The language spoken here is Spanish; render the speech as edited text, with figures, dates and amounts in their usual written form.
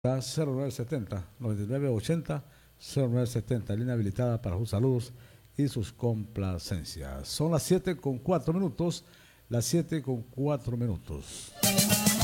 0970 9980 0970, línea habilitada para sus saludos y sus complacencias. Son las 7:04, las 7:04.